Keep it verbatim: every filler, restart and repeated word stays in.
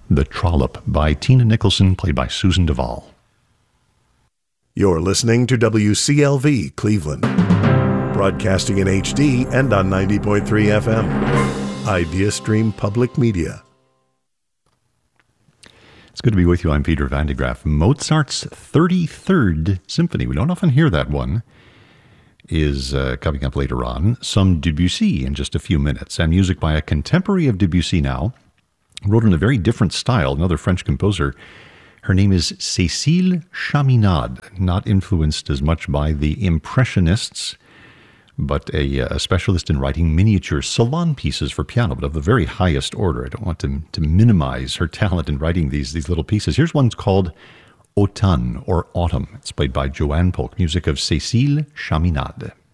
The Trollop by Tina Nicholson, played by Susan Duvall. You're listening to W C L V Cleveland, broadcasting in H D and on ninety point three F M. IdeaStream Public Media. It's good to be with you. I'm Peter Van de Graaff. Mozart's thirty-third Symphony, we don't often hear that one, is uh, coming up later on. Some Debussy in just a few minutes, and music by a contemporary of Debussy now, wrote in a very different style, another French composer. Her name is Cécile Chaminade, not influenced as much by the Impressionists, but a, a specialist in writing miniature salon pieces for piano, but of the very highest order. I don't want to, to minimize her talent in writing these, these little pieces. Here's one called Automne, or Autumn. It's played by Joanne Polk, music of Cécile Chaminade.